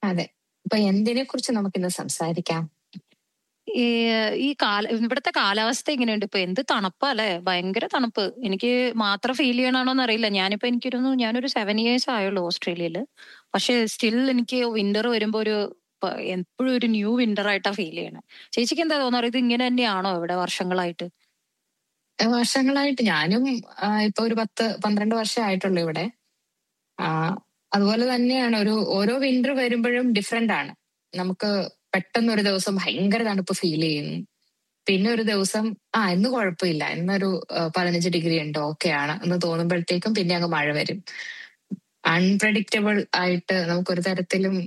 അതെ. അപ്പൊ എന്തിനെ കുറിച്ച് നമുക്കിന്ന് സംസാരിക്കാം? ഈ ഇവിടുത്തെ കാലാവസ്ഥ എങ്ങനെയുണ്ട്? ഇപ്പൊ എന്ത് തണുപ്പാ അല്ലെ? ഭയങ്കര തണുപ്പ്. എനിക്ക് മാത്രം ഫീൽ ചെയ്യണാണോന്ന് അറിയില്ല. ഞാനൊരു 7 ഇയേഴ്സ് ആയുള്ളൂ ഓസ്ട്രേലിയയില്. പക്ഷെ സ്റ്റിൽ എനിക്ക് വിന്റർ വരുമ്പോ എപ്പോഴും ഒരു ന്യൂ വിന്റർ ആയിട്ടാ ഫീൽ ചെയ്യണേ. ചേച്ചിക്ക് എന്താ തോന്നാറ്? ഇത് ഇങ്ങനെ തന്നെയാണോ ഇവിടെ വർഷങ്ങളായിട്ട്? വർഷങ്ങളായിട്ട് ഞാനും ഇപ്പൊ ഒരു 10-12 വർഷമായിട്ടുള്ളൂ ഇവിടെ. ആ, അതുപോലെ തന്നെയാണ് ഓരോ വിന്റർ വരുമ്പോഴും ഡിഫറെന്റ് ആണ്. നമുക്ക് പെട്ടെന്ന് ഒരു ദിവസം ഭയങ്കര തണുപ്പ് ഫീൽ ചെയ്യുന്നു. പിന്നെ ഒരു ദിവസം ഇന്ന് കുഴപ്പമില്ല, ഇന്നൊരു 15 ഡിഗ്രി ഉണ്ട്, ഓക്കെയാണ് എന്ന് തോന്നുമ്പോഴത്തേക്കും പിന്നെ അങ്ങ് മഴ വരും. അൺപ്രഡിക്റ്റബിൾ ആയിട്ട് നമുക്കൊരു തരത്തിലും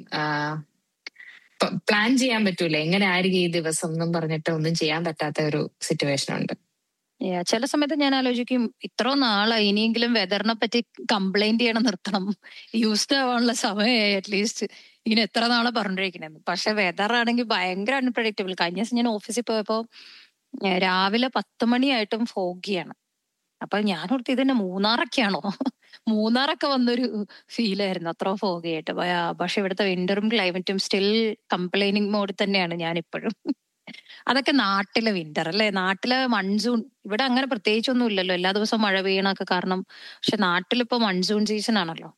പ്ലാൻ ചെയ്യാൻ പറ്റൂല എങ്ങനെ ആയിരിക്കും ഈ ദിവസം എന്നും പറഞ്ഞിട്ട് ഒന്നും ചെയ്യാൻ പറ്റാത്ത ഒരു സിറ്റുവേഷൻ ഉണ്ട്. ചില സമയത്ത് ഞാൻ ആലോചിക്കും, ഇത്ര നാളായി ഇനിയെങ്കിലും വെതറിനെ പറ്റി കംപ്ലൈന്റ് ചെയ്യണം നിർത്തണം. യൂസ്ഡ് ആവാനുള്ള സമയമായി അറ്റ്ലീസ്റ്റ്. ഇങ്ങനെ എത്ര നാളെ പറഞ്ഞിരിക്കണെന്ന്. പക്ഷെ വെതർ ആണെങ്കിൽ ഭയങ്കര അൺപ്രഡിക്റ്റബിൾ. കഴിഞ്ഞ ദിവസം ഞാൻ ഓഫീസിൽ പോയപ്പോ രാവിലെ 10 മണിയായിട്ടും ഫോഗിയാണ്. അപ്പൊ ഞാൻ ഓർത്ത് ഇതന്നെ മൂന്നാറൊക്കെയാണോ? മൂന്നാറൊക്കെ വന്നൊരു ഫീലായിരുന്നു, അത്ര ഫോഗിയായിട്ട്. പക്ഷെ ഇവിടുത്തെ വിന്ററും ക്ലൈമറ്റും സ്റ്റിൽ കംപ്ലൈനിങ് മോഡിൽ തന്നെയാണ് ഞാൻ ഇപ്പോഴും. അതൊക്കെ നാട്ടിലെ വിന്റർ അല്ലേ? നാട്ടിലെ മൺസൂൺ. ഇവിടെ അങ്ങനെ പ്രത്യേകിച്ചൊന്നും ഇല്ലല്ലോ, എല്ലാ ദിവസവും മഴ പെയ്യണൊക്കെ കാരണം. പക്ഷെ നാട്ടിലിപ്പോ മൺസൂൺ സീസൺ ആണല്ലോ.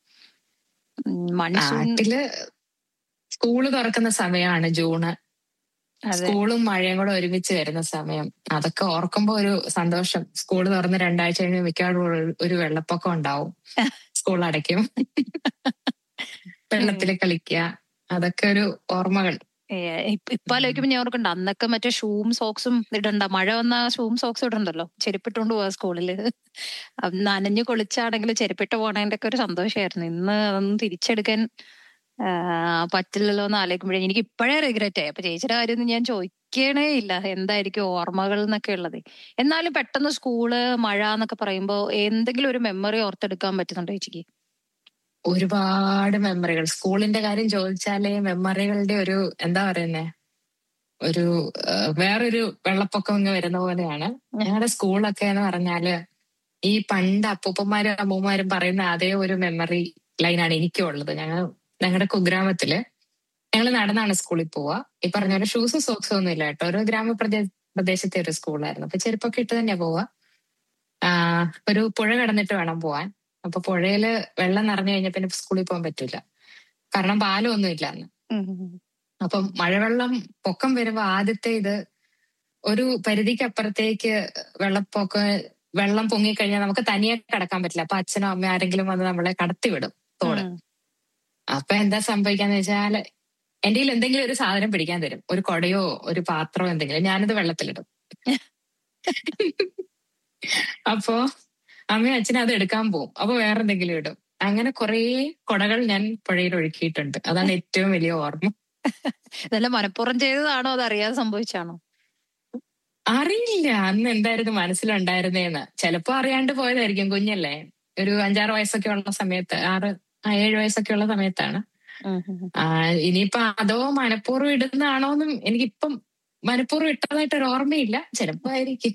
മൺസൂൺ. നാട്ടില് സ്കൂള് തുറക്കുന്ന സമയമാണ് ജൂണ്. സ്കൂളും മഴയും കൂടെ ഒരുമിച്ച് വരുന്ന സമയം. അതൊക്കെ ഓർക്കുമ്പോ ഒരു സന്തോഷം. സ്കൂള് തുറന്ന് 2 ആഴ്ച കഴിഞ്ഞ് മിക്കവാറും ഒരു വെള്ളപ്പൊക്കം ഉണ്ടാവും. സ്കൂൾ അടയ്ക്കും, വെള്ളത്തിൽ കളിക്കുക, അതൊക്കെ ഒരു ഓർമ്മകൾ. ഇപ്പൊ ആലോചിക്കുമ്പോ ഞാൻ ഓർക്കണ്ട, അന്നൊക്കെ മറ്റേ ഷൂവും സോക്സും ഇടണ്ട. മഴ വന്ന ഷൂവും സോക്സും ഇടണ്ടല്ലോ, ചെരുപ്പിട്ടോണ്ട് പോവാ സ്കൂളില്. നനഞ്ഞു കൊളിച്ചാണെങ്കിലും ചെരുപ്പിട്ട് പോണതിന്റെ ഒക്കെ ഒരു സന്തോഷമായിരുന്നു. ഇന്ന് അതൊന്നും തിരിച്ചെടുക്കാൻ പറ്റില്ലല്ലോ എന്ന് ആലോചിക്കുമ്പോഴേ എനിക്ക് ഇപ്പോഴേ റിഗ്രറ്റ് ആയി. അപ്പൊ ചേച്ചിയുടെ കാര്യമൊന്നും ഞാൻ ചോദിക്കണേ ഇല്ല, എന്തായിരിക്കും ഓർമ്മകൾ എന്നൊക്കെ ഉള്ളത്. എന്നാലും പെട്ടെന്ന് സ്കൂള് മഴ എന്നൊക്കെ പറയുമ്പോ എന്തെങ്കിലും ഒരു മെമ്മറി ഓർത്തെടുക്കാൻ പറ്റുന്നുണ്ടോ ചേച്ചിക്ക്? ഒരുപാട് മെമ്മറികൾ. സ്കൂളിന്റെ കാര്യം ചോദിച്ചാലേ മെമ്മറികളുടെ ഒരു എന്താ പറയുന്നേ, ഒരു വേറൊരു വെള്ളപ്പൊക്കം ഇങ്ങ് വരുന്ന പോലെയാണ്. ഞങ്ങളുടെ സ്കൂളൊക്കെ എന്ന് പറഞ്ഞാല് ഈ പണ്ട് അപ്പൂപ്പന്മാരും അമ്മൂമ്മമാരും പറയുന്ന അതേ ഒരു മെമ്മറി ലൈനാണ് എനിക്കും ഉള്ളത്. ഞങ്ങളുടെ കുഗ്രാമത്തില് ഞങ്ങൾ നടന്നാണ് സ്കൂളിൽ പോവുക. ഈ പറഞ്ഞ പോലെ ഷൂസും സോക്സും ഒന്നും ഇല്ല കേട്ടോ. ഒരു പ്രദേശത്തെ ഒരു സ്കൂളായിരുന്നു. അപ്പൊ ചെരുപ്പൊക്കെ ഇട്ട് തന്നെയാ പോവാ. ഒരു പുഴ കടന്നിട്ട് വേണം പോവാൻ. അപ്പൊ പുഴയില് വെള്ളം നിറഞ്ഞു കഴിഞ്ഞാൽ പിന്നെ സ്കൂളിൽ പോകാൻ പറ്റൂല, കാരണം പാലമൊന്നും ഇല്ല അന്ന്. അപ്പം മഴവെള്ളം പൊക്കം വരുമ്പോ ആദ്യത്തെ ഇത് ഒരു പരിധിക്ക് അപ്പുറത്തേക്ക് വെള്ളം പൊങ്ങിക്കഴിഞ്ഞാൽ നമുക്ക് തനിയെ കടക്കാൻ പറ്റില്ല. അപ്പൊ അച്ഛനോ അമ്മയോ ആരെങ്കിലും വന്ന് നമ്മളെ കടത്തിവിടും തോട്. അപ്പൊ എന്താ സംഭവിക്കാന്ന് വെച്ചാൽ എന്റെ കയ്യിൽ എന്തെങ്കിലും ഒരു സാധനം പിടിക്കാൻ തരും, ഒരു കൊടയോ ഒരു പാത്രമോ എന്തെങ്കിലും. ഞാനത് വെള്ളത്തിലിടും. അപ്പോ അമ്മയും അച്ഛനും അത് എടുക്കാൻ പോവും. അപ്പൊ വേറെ എന്തെങ്കിലും ഇടും. അങ്ങനെ കുറെ കൊടകൾ ഞാൻ പുഴയിൽ ഒഴുക്കിയിട്ടുണ്ട്. അതാണ് ഏറ്റവും വലിയ ഓർമ്മ. നല്ല മനഃപൂർവ്വം ചെയ്തതാണോ അത് അറിയാതെ സംഭവിച്ചാണോ? അറിയില്ല അന്ന് എന്തായിരുന്നു മനസ്സിലുണ്ടായിരുന്നേന്ന്. ചിലപ്പോ അറിയാണ്ട് പോയതായിരിക്കും, കുഞ്ഞല്ലേ. ഒരു 5-6 വയസ്സൊക്കെ ഉള്ള സമയത്ത്, 6-7 വയസ്സൊക്കെ ഉള്ള സമയത്താണ്. ഇനിയിപ്പൊ അതോ മനഃപൂർവ്വം ഇടുന്നതാണോന്നും എനിക്കിപ്പം മനഃപൂർവ്വം ഇട്ടതായിട്ടൊരു ഓർമ്മയില്ല. ചിലപ്പോ ആയിരിക്കും.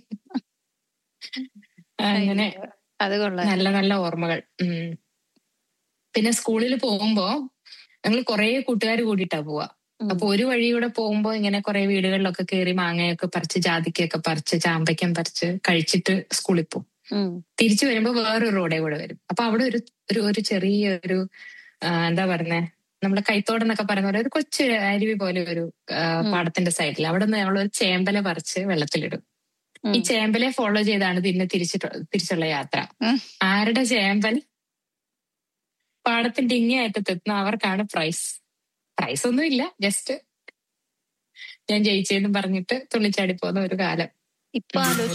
അങ്ങനെ നല്ല നല്ല ഓർമ്മകൾ. പിന്നെ സ്കൂളിൽ പോകുമ്പോ ഞങ്ങൾ കുറെ കൂട്ടുകാർ കൂടിയിട്ടാ പോവാ. അപ്പൊ ഒരു വഴിയൂടെ പോകുമ്പോ ഇങ്ങനെ കുറെ വീടുകളിലൊക്കെ കയറി മാങ്ങയൊക്കെ പറിച്ച്, ജാതിക്കയൊക്കെ പറിച്ച്, ചാമ്പയ്ക്കം പറിച്ച് കഴിച്ചിട്ട് സ്കൂളിൽ പോകും. തിരിച്ചു വരുമ്പോ വേറൊരു റോഡേ കൂടെ വരും. അപ്പൊ അവിടെ ഒരു ചെറിയൊരു എന്താ പറയുന്നേ, നമ്മളെ കൈത്തോടെന്നൊക്കെ പറയുന്ന പോലെ ഒരു കൊച്ചു അരുവി പോലെ ഒരു പാടത്തിന്റെ സൈഡിൽ അവിടെ നിന്ന് ഞങ്ങളൊരു ചേമ്പല പറിച്ച് വെള്ളത്തിലിടും. ഈ ചേമ്പലെ ഫോളോ ചെയ്താണ് പിന്നെ തിരിച്ചുള്ള യാത്ര. ആരുടെ ചേമ്പൽ പാടത്തിന്റെ ഇങ്ങേ അറ്റത്തെത്തുന്ന അവർക്കാണ് പ്രൈസ് ഒന്നും ഇല്ല, ജസ്റ്റ് ഞാൻ ജയിച്ചെന്നും പറഞ്ഞിട്ട് തുള്ളിച്ചാടി പോകുന്ന ഒരു കാലം. ഇപ്പൊ